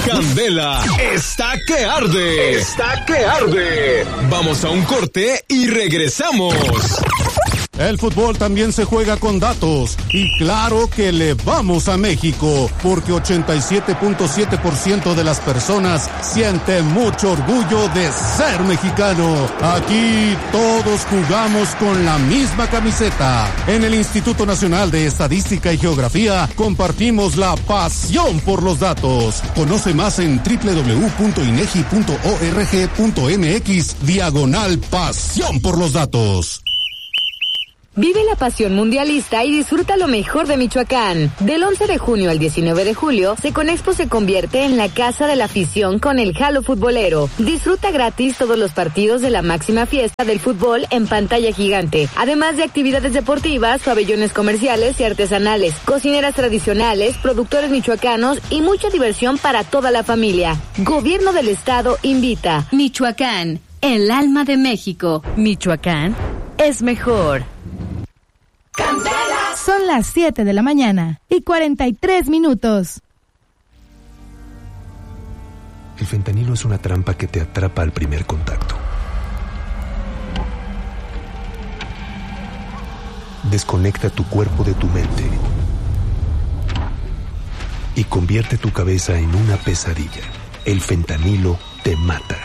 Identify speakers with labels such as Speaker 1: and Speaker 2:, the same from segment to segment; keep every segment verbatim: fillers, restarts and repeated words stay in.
Speaker 1: Candela está que arde. Está que arde. Vamos a un corte y regresamos.
Speaker 2: El fútbol también se juega con datos y claro que le vamos a México porque ochenta y siete punto siete por ciento de las personas siente mucho orgullo de ser mexicano. Aquí todos jugamos con la misma camiseta. En el Instituto Nacional de Estadística y Geografía compartimos la pasión por los datos. Conoce más en doble u doble u doble u punto inegi punto org punto mx diagonal pasión por los datos.
Speaker 3: Vive la pasión mundialista y disfruta lo mejor de Michoacán. Del once de junio al diecinueve de julio, Seconexpo se convierte en la casa de la afición con el Jalo Futbolero. Disfruta gratis todos los partidos de la máxima fiesta del fútbol en pantalla gigante, además de actividades deportivas, pabellones comerciales y artesanales, cocineras tradicionales, productores michoacanos y mucha diversión para toda la familia. Gobierno del Estado invita.
Speaker 4: Michoacán, el alma de México. Michoacán es mejor.
Speaker 5: Candela. Son las siete de la mañana y cuarenta y tres minutos.
Speaker 6: El fentanilo es una trampa que te atrapa al primer contacto. Desconecta tu cuerpo de tu mente y convierte tu cabeza en una pesadilla. El fentanilo te mata.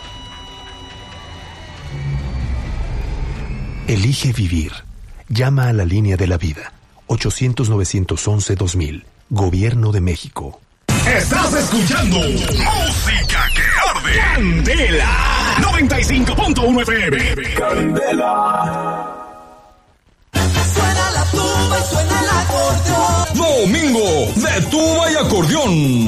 Speaker 6: Elige vivir. Llama a la línea de la vida. ochocientos, novecientos once, dos mil. Gobierno de México.
Speaker 1: Estás escuchando Música que Arde. Candela. noventa y cinco punto uno F M. Candela.
Speaker 7: Suena la tuba y suena el acordeón.
Speaker 1: Domingo de tuba y acordeón.